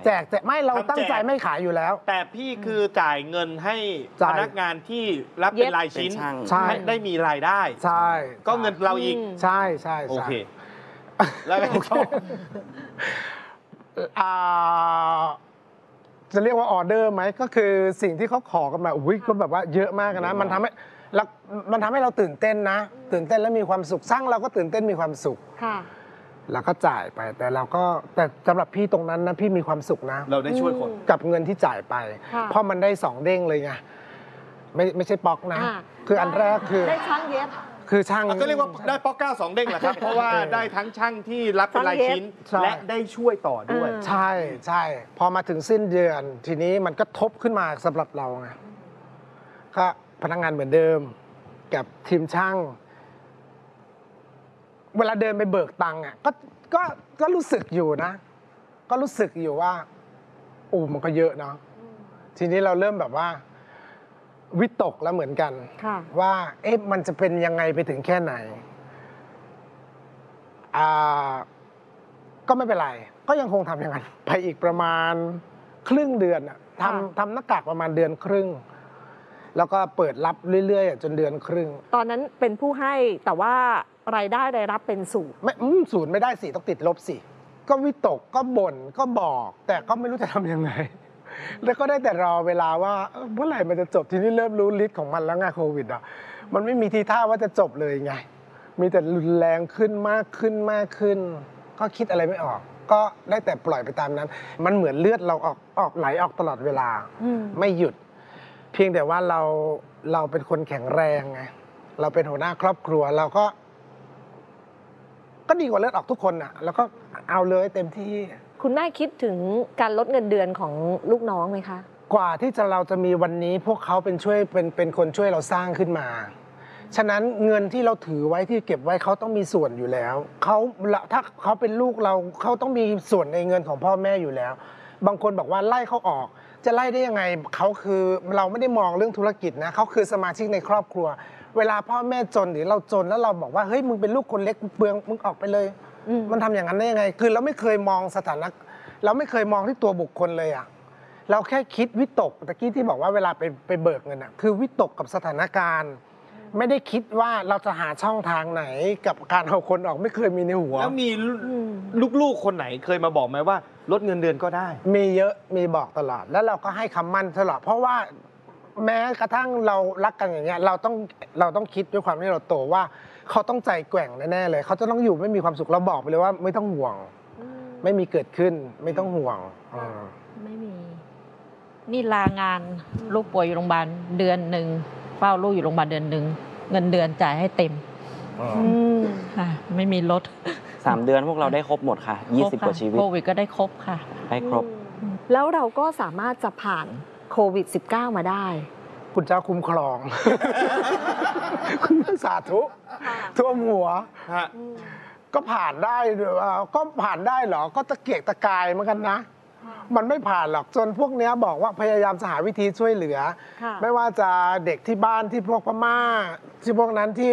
แจกไม่เราตั้งใจไม่ขายอยู่แล้วแต่พี่คือจ่ายเงินให้พนักงานที่รับเป็นรายชิ้นให้ได้มีรายได้ใช่ก็เงินเราอีกใช่ใช่โอเคแล้วก็จะเรียกว่าออเดอร์ไหมก็คือสิ่งที่เขาขอกันมาอุ้ยก็แบบว่าเยอะมากนะมันทำให้เราตื่นเต้นนะตื่นเต้นและมีความสุขสร้างเราก็ตื่นเต้นมีความสุขแล้วก็จ่ายไปแต่สำหรับพี่ตรงนั้นนะพี่มีความสุขนะเราได้ช่วยคนกับเงินที่จ่ายไปเพราะมันได้2 เด้งเลยไงไม่ใช่ป๊อกนะคืออันแรกคือได้ช่างเย็บคือช่างก็เรียกว่าได้ป๊อก9 2 เด้งแหละครับเพราะว่าได้ทั้งช่างที่รับเป็นรายชิ้นและได้ช่วยต่อด้วยใช่ใช่พอมาถึงสิ้นเดือนทีนี้มันก็ทบขึ้นมาสำหรับเราไงก็พนักงานเหมือนเดิมกับทีมช่างเวลาเดินไปเบิกตังค์อ่ะก็รู้สึกอยู่นะก็รู้สึกอยู่ว่ามันก็เยอะเนาะทีนี้เราเริ่มแบบว่าวิตกแล้วเหมือนกันว่ามันจะเป็นยังไงไปถึงแค่ไหนก็ไม่เป็นไรก็ยังคงทำอย่างนั้นไปอีกประมาณครึ่งเดือนทำหน้ากากประมาณ1 เดือนครึ่งแล้วก็เปิดรับเรื่อยๆจน1 เดือนครึ่งตอนนั้นเป็นผู้ให้แต่ว่ารายได้รายรับเป็น0 ไม่0ไม่ได้สิต้องติดลบสิก็วิตกก็บ่นก็บอกแต่ก็ไม่รู้จะทำยังไงแล้วก็ได้แต่รอเวลาว่าเมื่อไหร่มันจะจบทีนี้เริ่มรู้ฤทธิ์ของมันแล้วไงโควิดมันไม่มีทีท่าว่าจะจบเลยไงมีแต่รุนแรงขึ้นมากขึ้นก็คิดอะไรไม่ออกก็ได้แต่ปล่อยไปตามนั้นมันเหมือนเลือดเราออกไหลออกตลอดเวลาไม่หยุดเพียงแต่ว่าเราเป็นคนแข็งแรงไงเราเป็นหัวหน้าครอบครัวเราก็ดีกว่าเลือดออกทุกคนแล้วก็เอาเลยเต็มที่คุณแม่คิดถึงการลดเงินเดือนของลูกน้องไหมคะกว่าที่เราจะมีวันนี้พวกเขาเป็นคนช่วยเราสร้างขึ้นมาฉะนั้นเงินที่เราถือไว้ที่เก็บไว้เขาต้องมีส่วนอยู่แล้วถ้าเขาเป็นลูกเราเขาต้องมีส่วนในเงินของพ่อแม่อยู่แล้วบางคนบอกว่าไล่เขาออกจะไล่ได้ยังไงเขาคือเราไม่ได้มองเรื่องธุรกิจนะเขาคือสมาชิกในครอบครัวเวลาพ่อแม่จนหรือเราจนแล้วเราบอกว่าเฮ้ยมึงเป็นลูกคนเล็กเปลืองมึงออกไปเลยมันทำอย่างนั้นได้ยังไงคือเราไม่เคยมองสถานะเราไม่เคยมองที่ตัวบุคคลเลยเราแค่คิดวิตกตะกี้ที่บอกว่าเวลาไปเบิกเงินคือวิตกกับสถานการณ์ไม่ได้คิดว่าเราจะหาช่องทางไหนกับการเอาคนออกไม่เคยมีในหัวแล้วมีลูกๆคนไหนเคยมาบอกไหมว่าลดเงินเดือนก็ได้มีเยอะมีบอกตลอดแล้วเราก็ให้คำมั่นตลอดเพราะว่าแม้กระทั่งเรารักกันอย่างเงี้ยเราต้องคิดด้วยความที่เราโตว่าเขาต้องใจแกว่งแน่ๆเลยเขาจะต้องอยู่ไม่มีความสุขเราบอกไปเลยว่าไม่ต้องห่วงไม่มีเกิดขึ้นไม่ต้องห่วงไม่มีนี่ลางานลูกป่วยอยู่โรงพยาบาล1 เดือนเฝ้าลูกอยู่โรงพยาบาล1 เดือนเงินเดือนจ่ายให้เต็มค่ะไม่มีลด 3 เดือนพวกเราได้ครบหมดค่ะ20 กว่าชีวิตโควิดก็ได้ครบค่ะได้ครบแล้วเราก็สามารถจะผ่านโควิด-19 มาได้คุณเจ้าคุ้มครองคุณสาธุท่วมหัวก็ผ่านได้ก็ผ่านได้เหรอก็ตะเกียกตะกายเหมือนกันนะมันไม่ผ่านหรอกจนพวกนี้บอกว่าพยายามจะหาวิธีช่วยเหลือไม่ว่าจะเด็กที่บ้านที่พวกพม่าที่พวกนั้นที่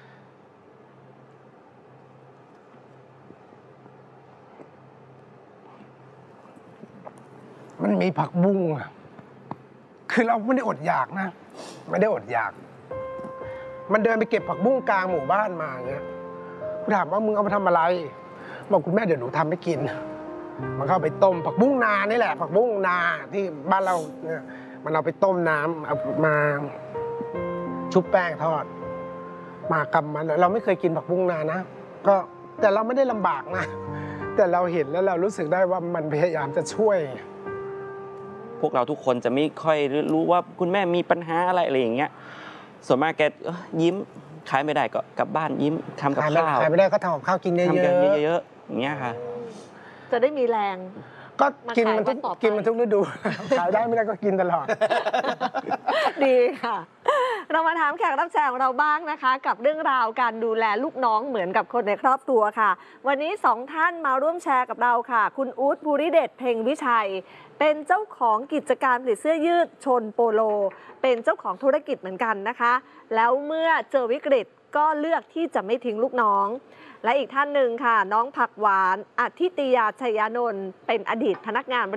มันมีผักบุ้งคือเราไม่ได้อดอยากนะไม่ได้อดอยากมันเดินไปเก็บผักบุ้งกลางหมู่บ้านมาอย่างเงี้ยกูถามว่ามึงเอาไปทำอะไรบอกคุณแม่เดี๋ยวหนูทำให้กินมันเข้าไปต้มผักบุ้งนานี่แหละผักบุ้งนาที่บ้านเราเนี่ยมันเอาไปต้มน้ำเอามาชุบแป้งทอดมากำมันเราไม่เคยกินผักบุ้งนานะก็แต่เราไม่ได้ลำบากนะแต่เราเห็นแล้วเรารู้สึกได้ว่ามันพยายามจะช่วยพวกเราทุกคนจะไม่ค่อยรู้ว่าคุณแม่มีปัญหาอะไรอย่างเงี้ยส่วนมากแกยิ้มขายไม่ได้ก็กลับบ้านยิ้มทำกับข้าวขายไม่ได้ก็ทำกับข้าวกินเยอะๆเยอะๆอย่างเงี้ยค่ะจะได้มีแรงก็กินมันทุกฤดูขายได้ไม่ได้ก็กินตลอดดีค่ะเรามาถามแขกรับเชิญของเราบ้างนะคะกับเรื่องราวการดูแลลูกน้องเหมือนกับคนในครอบครัวค่ะวันนี้2 ท่านมาร่วมแชร์กับเราค่ะคุณอู๊ดภูริเดชเพ็งวิชัยเป็นเจ้าของกิจการผลิตเสื้อยืดชนโปโลเป็นเจ้าของธุรกิจเหมือนกันนะคะแล้วเมื่อเจอวิกฤตก็เลือกที่จะไม่ทิ้งลูกน้องและอีกท่านหนึ่งค่ะน้องผักหวานอธิตยาชัยยานนท์เป็นอดีตพนักงาน